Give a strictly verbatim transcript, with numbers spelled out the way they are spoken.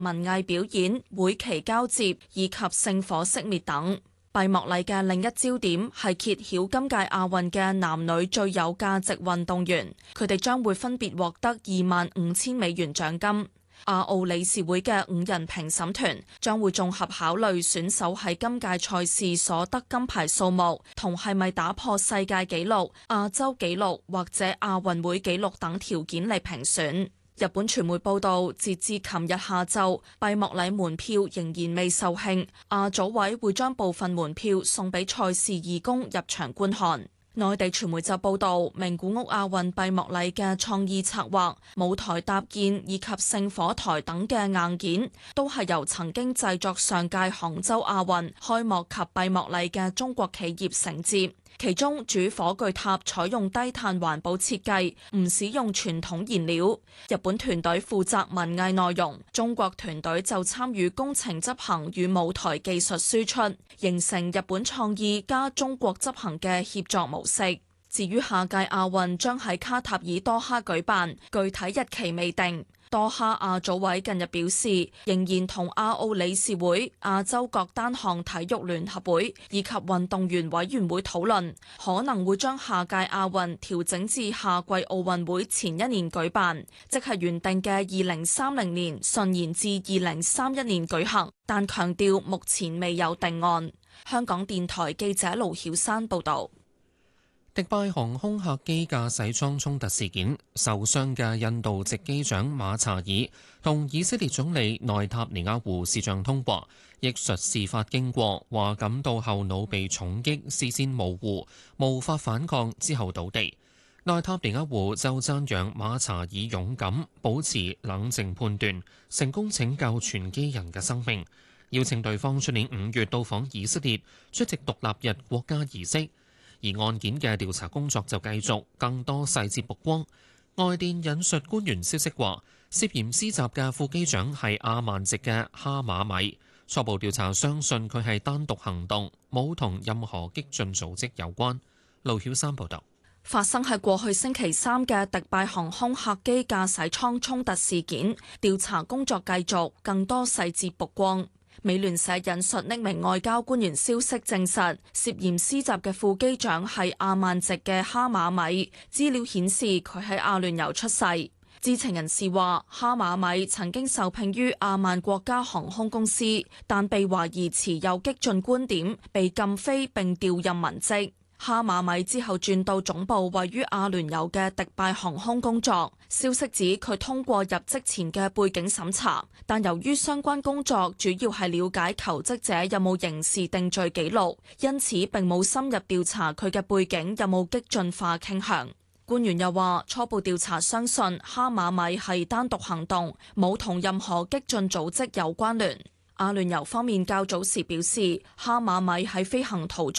文藝表演、會旗交接以及聖火熄滅等。閉幕禮嘅另一焦點係揭曉今屆亞運嘅男女最有價值運動員，佢哋將會分別獲得二萬五千美元獎金。亞奧理事會嘅五人評審團將會綜合考慮選手喺今屆賽事所得金牌數目，同係咪打破世界紀錄、亞洲紀錄或者亞運會紀錄等條件嚟評選。日本傳媒報道，截至琴日下晝，閉幕禮門票仍然未售罄，亞組委會將部分門票送俾賽事義工入場觀看。內地傳媒就報道，名古屋亞運閉幕禮嘅創意策劃、舞台搭建以及聖火台等嘅硬件，都係由曾經製作上屆杭州亞運開幕及閉幕禮嘅中國企業承接。其中主火炬塔採用低碳環保設計，唔使用傳統燃料。日本團隊負責文藝內容，中國團隊就參與工程執行與舞台技術輸出，形成日本創意加中國執行嘅協作模式。至於下屆亞運將喺卡塔爾多哈舉辦，具體日期未定。多哈亞組委近日表示，仍然同亞奧理事會、亞洲各單項體育聯合會以及運動員委員會討論，可能會將下屆亞運調整至夏季奧運會前一年舉辦，即係原定嘅二零三零年順延至二零三一年舉行，但強調目前未有定案。香港電台記者盧曉珊報導。 迪拜航空客機駕駛艙衝突事件，受傷嘅印度籍機長馬查爾同以色列總理內塔尼亞胡視像通話，憶述事發經過，話感到後腦被重擊，視線模糊，無法反抗之後倒地。內塔尼亞胡就讚揚馬查爾勇敢，保持冷靜判斷，成功拯救全機人嘅生命，邀請對方出年五月到訪以色列出席獨立日國家儀式。而案件嘅調查工作就繼續，更多細節曝光。外電引述官員消息話，涉嫌施襲嘅副機長係阿曼籍嘅哈馬米。初步調查相信佢係單獨行動，冇同任何激進組織有關。盧曉山報導。 發生喺過去星期三嘅迪拜航空客機駕駛艙衝突事件，調查工作繼續，更多細節曝光。美聯社引述匿名外交官員消息證實，涉嫌施襲嘅副機長係阿曼籍嘅哈馬米。資料顯示佢喺阿聯酋出世。知情人士話，哈馬米曾經受聘於阿曼國家航空公司，但被懷疑持有激進觀點，被禁飛並調任文職。哈馬米之後轉到總部位於阿聯酋嘅迪拜航空工作。消息指佢通過入職前嘅背景審查，但由於相關工作主要係了解求職者有冇刑事定罪記錄，因此並冇深入調查佢嘅背景有冇激進化傾向。官員又話，初步調查相信哈馬米係單獨行動，冇同任何激進組織有關聯。阿聯酋方面較早時表示，哈馬米喺飛行途中